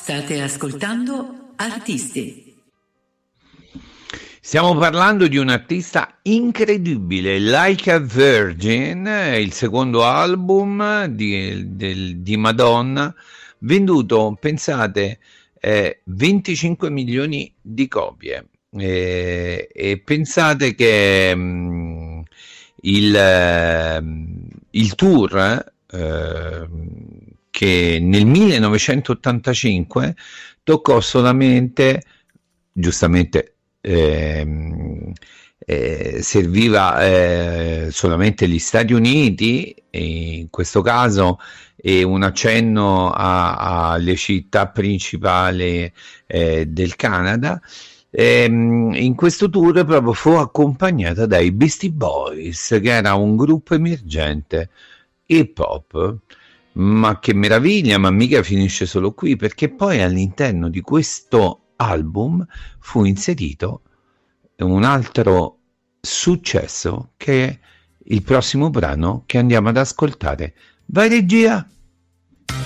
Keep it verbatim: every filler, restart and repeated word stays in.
State ascoltando Artisti. Stiamo parlando di un artista incredibile, Like a Virgin, il secondo album di, del, di Madonna, venduto, pensate, eh, venticinque milioni di copie. Eh, e pensate che mh, il, eh, il tour eh, che nel millenovecentottantacinque toccò solamente, giustamente, Eh, eh, serviva eh, solamente gli Stati Uniti, e in questo caso, e un accenno alle città principali eh, del Canada. Eh, in questo tour proprio fu accompagnata dai Beastie Boys, che era un gruppo emergente hip hop. Ma che meraviglia, ma mica finisce solo qui, perché poi all'interno di questo album fu inserito un altro successo, che è il prossimo brano che andiamo ad ascoltare. Vai regia!